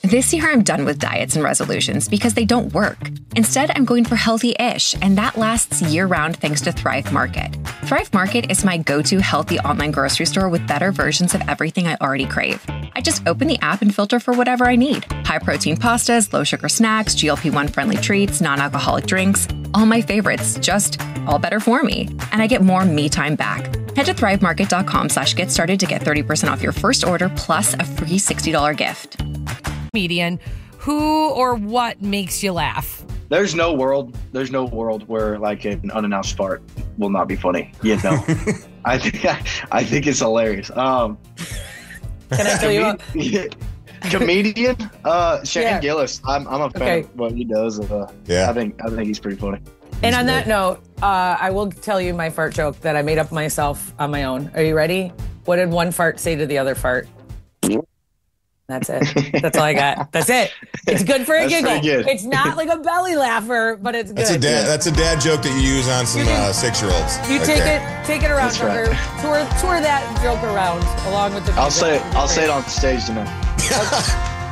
This year, I'm done with diets and resolutions because they don't work. Instead, I'm going for healthy-ish, and that lasts year-round thanks to Thrive Market. Thrive Market is my go-to healthy online grocery store with better versions of everything I already crave. I just open the app and filter for whatever I need. High-protein pastas, low-sugar snacks, GLP-1 friendly treats, non-alcoholic drinks, all my favorites, just all better for me. And I get more me time back. Head to thrivemarket.com/get started to get 30% off your first order plus a free $60 gift. Comedian, who or what makes you laugh? There's no world where like an unannounced fart will not be funny. You know, I think it's hilarious. Can I tell you comedian? Shane Gillis. I'm a fan of what he does. I think he's pretty funny. And on that note, I will tell you my fart joke that I made up myself on my own. Are you ready? What did one fart say to the other fart? That's it. That's all I got. That's it. It's good for a giggle. It's not like a belly laugher, but it's good. That's a dad joke that you use on some 6-year-olds. You take it around, Tucker. Tour that joke around along with the. I'll say it on stage tonight.